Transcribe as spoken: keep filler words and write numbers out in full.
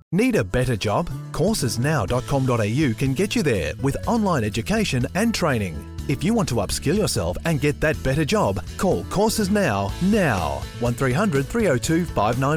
Need a better job? courses now dot com dot a u can get you there with online education and training. If you want to upskill yourself and get that better job, call Courses Now now. one three hundred three oh two five nine